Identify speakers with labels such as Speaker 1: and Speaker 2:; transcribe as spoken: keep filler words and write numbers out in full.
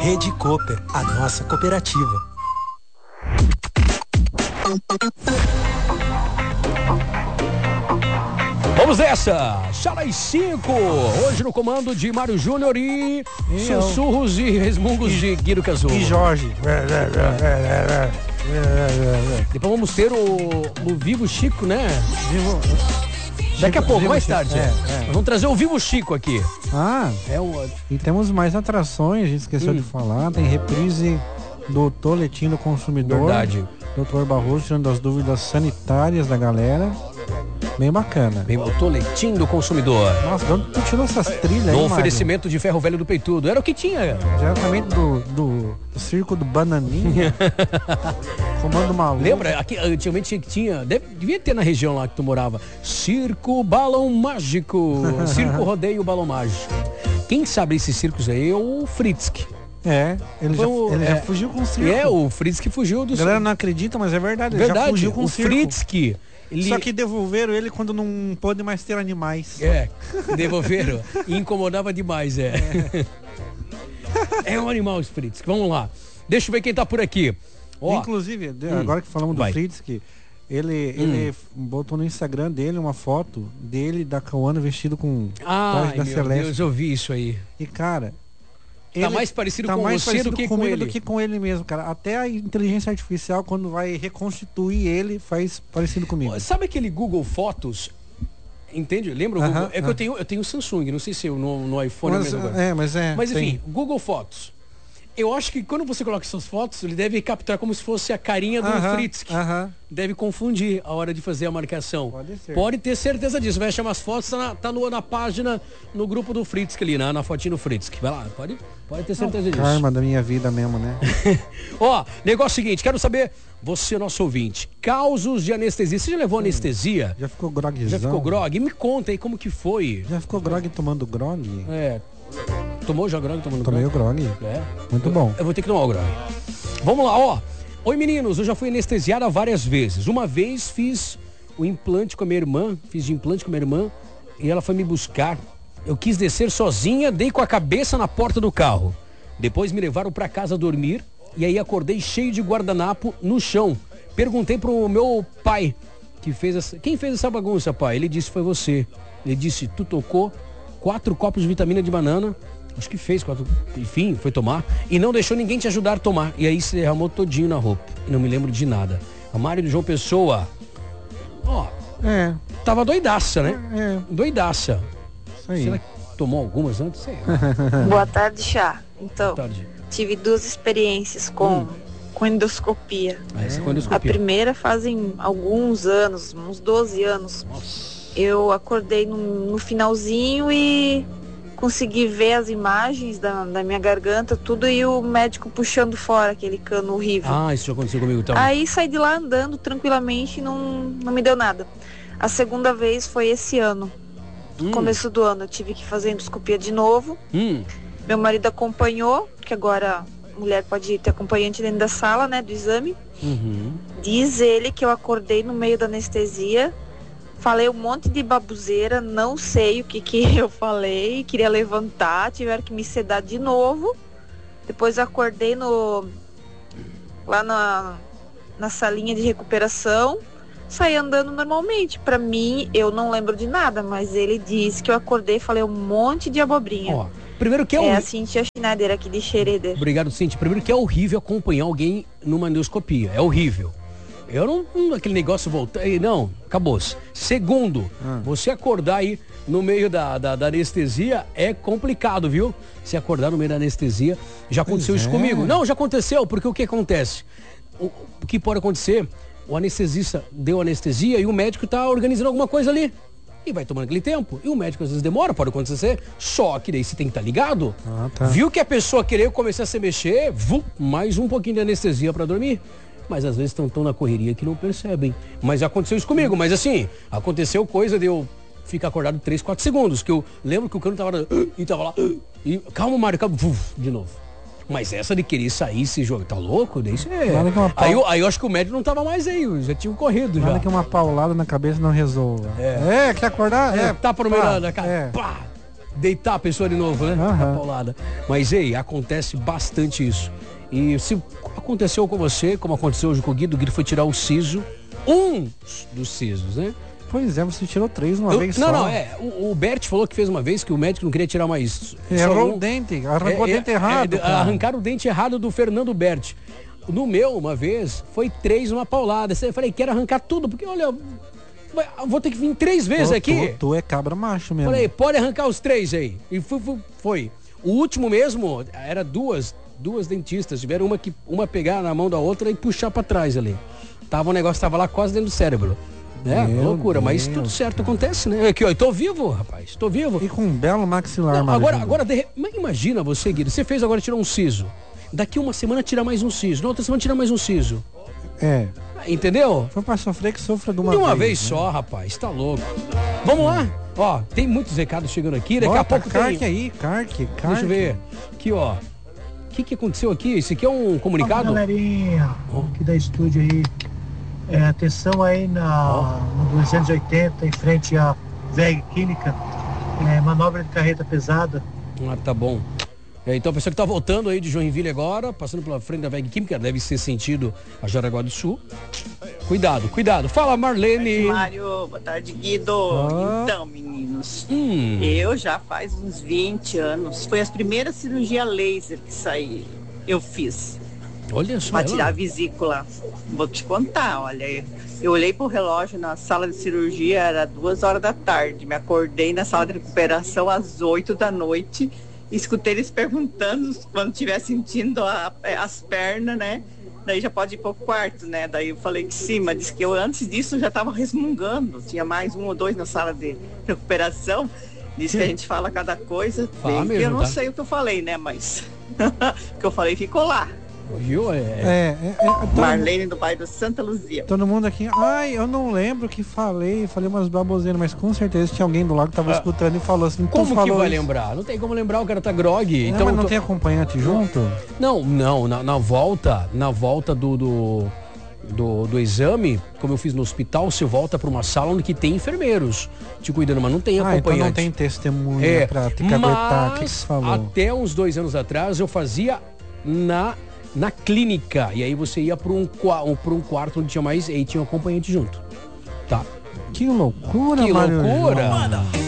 Speaker 1: Rede Cooper, a nossa cooperativa.
Speaker 2: Vamos nessa! Chalai cinco! Hoje no comando de Mário Júnior e
Speaker 3: Eu.
Speaker 2: sussurros e resmungos
Speaker 3: E-
Speaker 2: de Guido Cazul.
Speaker 3: E Jorge.
Speaker 2: Depois vamos ter o, o Vivo Chico, né?
Speaker 3: Vivo.
Speaker 2: Daqui a pouco,
Speaker 3: Vivo
Speaker 2: mais
Speaker 3: Chico.
Speaker 2: tarde.
Speaker 3: É,
Speaker 2: é.
Speaker 3: é.
Speaker 2: Nós vamos trazer o Vivo Chico aqui.
Speaker 3: Ah,
Speaker 2: É o...
Speaker 3: e temos mais atrações, a gente esqueceu
Speaker 2: Hum.
Speaker 3: de falar. Tem reprise do Toletim do Consumidor.
Speaker 2: Verdade.
Speaker 3: doutor Barroso tirando as dúvidas sanitárias da galera. Bem bacana.
Speaker 2: Bem, o Toletim do Consumidor.
Speaker 3: Nossa, de onde tu tirou essas trilhas aí,
Speaker 2: No
Speaker 3: Mário?
Speaker 2: oferecimento de Ferro Velho do Peitudo. Era o que tinha.
Speaker 3: Diretamente do, do, do circo do Bananinha. Comando maluco.
Speaker 2: Lembra? Aqui, antigamente tinha, deve, devia ter na região lá que tu morava. Circo Balão Mágico. Circo Rodeio Balão Mágico. Quem sabe esses circos aí é o Fritzk.
Speaker 3: É, ele, já,
Speaker 2: Foi o-
Speaker 3: ele
Speaker 2: é,
Speaker 3: já fugiu com o circo.
Speaker 2: É, o Fritzk fugiu do
Speaker 3: A galera não acredita, mas é verdade. Ele já
Speaker 2: Verdade,
Speaker 3: fugiu com o
Speaker 2: o
Speaker 3: circo.
Speaker 2: Fritzk. Ele...
Speaker 3: Só que devolveram ele quando não pôde mais ter animais.
Speaker 2: É, devolveram. E incomodava demais, é. É, é um animal, esse Fritzk. Vamos lá. Deixa eu ver quem tá por aqui. Ó,
Speaker 3: Inclusive, de-
Speaker 2: hum,
Speaker 3: agora que falamos do
Speaker 2: vai.
Speaker 3: Fritz, que ele, ele botou no Instagram dele uma foto dele da Cauana vestido com
Speaker 2: ai,
Speaker 3: traje da
Speaker 2: meu
Speaker 3: Celeste.
Speaker 2: Deus, eu vi isso aí.
Speaker 3: E cara,
Speaker 2: Tá mais parecido com
Speaker 3: mais
Speaker 2: você
Speaker 3: parecido
Speaker 2: do que
Speaker 3: comigo
Speaker 2: com ele.
Speaker 3: do que com ele mesmo, cara. Até a inteligência artificial, quando vai reconstituir ele, faz parecido comigo.
Speaker 2: Sabe aquele Google Fotos? Entende? Lembra o
Speaker 3: Aham,
Speaker 2: Google? É que
Speaker 3: aham.
Speaker 2: eu tenho, eu tenho Samsung, não sei se eu no, no iPhone é a
Speaker 3: Mas,
Speaker 2: mesma coisa.
Speaker 3: é, mas é.
Speaker 2: Mas enfim,
Speaker 3: tem.
Speaker 2: Google Fotos. Eu acho que quando você coloca suas fotos, ele deve capturar como se fosse a carinha do
Speaker 3: Aham,
Speaker 2: Fritzk.
Speaker 3: aham.
Speaker 2: Deve confundir a hora de fazer a marcação.
Speaker 3: Pode ser.
Speaker 2: Pode ter certeza disso. Vai chamar as fotos, tá, na, tá no, na página, no grupo do Fritzk ali, na, na fotinha do Fritzk. Vai lá, pode, pode ter certeza disso.
Speaker 3: Karma da minha vida mesmo, né?
Speaker 2: Ó, negócio seguinte, quero saber, você, nosso ouvinte, causos de anestesia. Você já levou anestesia?
Speaker 3: Já ficou grogzão?
Speaker 2: Já ficou grog? Me conta aí como que foi.
Speaker 3: Já ficou grog tomando grog?
Speaker 2: É. Tomou já grog tomando
Speaker 3: Tomei o
Speaker 2: grog?
Speaker 3: grog.
Speaker 2: É.
Speaker 3: Muito bom.
Speaker 2: Eu vou ter que tomar o grog. Vamos lá, ó. Oi, meninos, eu já fui anestesiada várias vezes. Uma vez fiz o implante com a minha irmã, fiz de implante com a minha irmã e ela foi me buscar. Eu quis descer sozinha, dei com a cabeça na porta do carro. Depois me levaram para casa dormir e aí acordei cheio de guardanapo no chão. Perguntei pro meu pai que fez essa... Quem fez essa bagunça, pai? Ele disse, foi você. Ele disse, tu tocou quatro copos de vitamina de banana, acho que fez quatro, enfim, foi tomar, e não deixou ninguém te ajudar a tomar. E aí se derramou todinho na roupa. E não me lembro de nada. A Mário do João Pessoa, ó,
Speaker 3: É,
Speaker 2: tava doidaça, né?
Speaker 3: é,
Speaker 2: Doidaça.
Speaker 3: isso aí.
Speaker 2: Será que tomou algumas antes? Sei lá.
Speaker 4: Boa tarde, Chá. Então,
Speaker 2: Boa tarde.
Speaker 4: tive duas experiências com,
Speaker 2: Hum.
Speaker 4: com endoscopia.
Speaker 2: Ah, essa é quando eu
Speaker 4: A
Speaker 2: escopia.
Speaker 4: primeira fazem alguns anos, uns doze anos.
Speaker 2: Nossa.
Speaker 4: Eu acordei no, no finalzinho e consegui ver as imagens da, da minha garganta, tudo, e o médico puxando fora aquele cano horrível.
Speaker 2: Ah, isso já aconteceu comigo também.
Speaker 4: Aí saí de lá andando tranquilamente e não, não me deu nada. A segunda vez foi esse ano.
Speaker 2: Hum,
Speaker 4: Começo do ano eu tive que fazer endoscopia de novo.
Speaker 2: hum,
Speaker 4: Meu marido acompanhou, que agora a mulher pode ter acompanhante dentro da sala, né, do exame.
Speaker 2: uhum.
Speaker 4: Diz ele que eu acordei no meio da anestesia, falei um monte de babuzeira, não sei o que que eu falei, queria levantar, tiveram que me sedar de novo. Depois eu acordei no, lá na, na salinha de recuperação, saí andando normalmente. Pra mim, eu não lembro de nada, mas ele disse que eu acordei e falei um monte de abobrinha.
Speaker 2: Ó, primeiro que é,
Speaker 4: É
Speaker 2: horrível.
Speaker 4: a Cintia Schneider aqui de Xereder.
Speaker 2: Obrigado, Cintia. Primeiro que é horrível acompanhar alguém numa endoscopia. É horrível. Eu não, não aquele negócio voltar. Não, acabou-se. Segundo,
Speaker 3: Ah.
Speaker 2: você acordar aí no meio da, da, da anestesia é complicado, viu? Se acordar no meio da anestesia. Já aconteceu
Speaker 3: Pois
Speaker 2: isso
Speaker 3: é.
Speaker 2: comigo. Não, já aconteceu, porque o que acontece? O, o que pode acontecer? O anestesista deu anestesia e o médico tá organizando alguma coisa ali. E vai tomando aquele tempo. E o médico às vezes demora, pode acontecer. Só que daí você tem que estar ligado.
Speaker 3: Ah, tá.
Speaker 2: Viu que a pessoa querer começar a se mexer, vum, mais um pouquinho de anestesia para dormir. Mas às vezes estão tão na correria que não percebem. Mas já aconteceu isso comigo. Mas assim, aconteceu coisa de eu ficar acordado três, quatro segundos. Que eu lembro que o cano tava, e tava lá. E, calma, Mário, calma. Vum, de novo. Mas essa de querer sair, se jogar, tá louco? Daí isso é...
Speaker 3: Nada que uma pau-
Speaker 2: aí, eu, aí eu acho que o médico não tava mais aí, eu já tinha corrido já.
Speaker 3: Nada que uma paulada na cabeça não resolva. É, quer acordar?
Speaker 2: É,
Speaker 3: É,
Speaker 2: tapa no meio
Speaker 3: pá,
Speaker 2: da, da cara.
Speaker 3: é.
Speaker 2: Pá! deitar a pessoa de novo, né?
Speaker 3: Aham.
Speaker 2: A paulada. Mas, ei, acontece bastante isso. E se aconteceu com você, como aconteceu hoje com o Guido, o Guido foi tirar o siso, um dos sisos, né?
Speaker 3: Pois é, você tirou três uma
Speaker 2: Eu-
Speaker 3: vez
Speaker 2: não,
Speaker 3: só.
Speaker 2: não, é. O, o Bert falou que fez uma vez que o médico não queria tirar mais.
Speaker 3: Errou
Speaker 2: só
Speaker 3: o
Speaker 2: um.
Speaker 3: dente, arrancou
Speaker 2: É,
Speaker 3: o dente
Speaker 2: é,
Speaker 3: errado.
Speaker 2: é,
Speaker 3: cara.
Speaker 2: arrancaram o dente errado do Fernando Bert. No meu, uma vez, foi três uma paulada. Eu falei, quero arrancar tudo, porque olha, vai- eu vou ter que vir três vezes
Speaker 3: Ô,
Speaker 2: aqui.
Speaker 3: Tu, tu é cabra macho mesmo.
Speaker 2: Falei, pode arrancar os três aí. E fu- fu- foi. O último mesmo, era duas, duas dentistas. Tiveram uma que uma pegar na mão da outra e puxar pra trás ali. Tava, o negócio tava lá quase dentro do cérebro. É,
Speaker 3: Meu
Speaker 2: loucura, mas
Speaker 3: Deus,
Speaker 2: tudo certo
Speaker 3: cara.
Speaker 2: acontece, né? Aqui, ó, eu tô vivo, rapaz, tô vivo.
Speaker 3: E com um belo maxilar,
Speaker 2: Não,
Speaker 3: Mário
Speaker 2: agora,
Speaker 3: Júnior.
Speaker 2: agora de re- mas imagina você, Guido, você fez agora tirar um siso. Daqui uma semana tira mais um siso, na outra semana tira mais um siso.
Speaker 3: É,
Speaker 2: Entendeu?
Speaker 3: foi pra sofrer que sofra de uma
Speaker 2: De uma
Speaker 3: vez.
Speaker 2: vez
Speaker 3: né?
Speaker 2: só, rapaz, tá louco. Vamos lá? Ó, tem muitos recados chegando aqui, daqui a
Speaker 3: Bota,
Speaker 2: pouco
Speaker 3: carque
Speaker 2: tem...
Speaker 3: aí, carque, carque.
Speaker 2: Deixa eu ver. Aqui, ó. O que que aconteceu aqui? Esse aqui é um
Speaker 5: Fala,
Speaker 2: comunicado?
Speaker 5: galerinha, aqui da estúdio aí. É, atenção aí na, no duzentos e oitenta, em frente à V E G Química. É, manobra de carreta pesada.
Speaker 2: Ah, tá bom. É, então, a pessoa que tá voltando aí de Joinville agora, passando pela frente da V E G Química, deve ser sentido a Jaraguá do Sul. Cuidado, cuidado. Fala, Marlene.
Speaker 6: Mário, boa tarde, Guido.
Speaker 3: Ah.
Speaker 6: Então, meninos,
Speaker 2: Hum,
Speaker 6: eu já faz uns vinte anos, foi as primeiras cirurgias laser que saí, eu fiz,
Speaker 2: olha só.
Speaker 6: para
Speaker 2: ela-
Speaker 6: tirar a vesícula. Vou te contar, olha, eu olhei pro relógio na sala de cirurgia, era duas horas da tarde, me acordei na sala de recuperação às oito da noite, escutei eles perguntando quando estiver sentindo a- as pernas, né? Daí já pode ir pro quarto, né? Daí eu falei que sim, mas disse que eu antes disso já estava resmungando. Tinha mais um ou dois na sala de recuperação. Disse que a gente fala cada coisa.
Speaker 2: Fala
Speaker 6: Bem que
Speaker 2: mesmo,
Speaker 6: eu não
Speaker 2: tá?
Speaker 6: sei o que eu falei, né? Mas o que eu falei ficou lá.
Speaker 2: Viu? É.
Speaker 3: É, é, é todo,
Speaker 6: Marlene do bairro Santa Luzia.
Speaker 3: todo mundo aqui. Ai, eu não lembro o que falei. Falei umas baboseiras, mas com certeza tinha alguém do lado que tava
Speaker 2: Ah,
Speaker 3: escutando e falou assim. tu
Speaker 2: Como que
Speaker 3: falou
Speaker 2: vai
Speaker 3: isso.
Speaker 2: lembrar? Não tem como lembrar, o cara tá grog.
Speaker 3: É,
Speaker 2: então
Speaker 3: mas não
Speaker 2: tô-
Speaker 3: tem acompanhante junto?
Speaker 2: Não, não, na, na volta, na volta do, do, do, do exame, como eu fiz no hospital, você volta para uma sala onde que tem enfermeiros te cuidando, mas não tem
Speaker 3: Ah, então
Speaker 2: acompanhante.
Speaker 3: não tem testemunha
Speaker 2: É,
Speaker 3: pra te caguetar. O que que
Speaker 2: mas
Speaker 3: você falou?
Speaker 2: até uns dois anos atrás eu fazia na, na clínica. E aí você ia para um, qua- um, pra um quarto onde tinha mais, e aí tinha um acompanhante junto. Tá?
Speaker 3: Que loucura,
Speaker 2: Que
Speaker 3: Mário
Speaker 2: loucura!
Speaker 3: Júnior.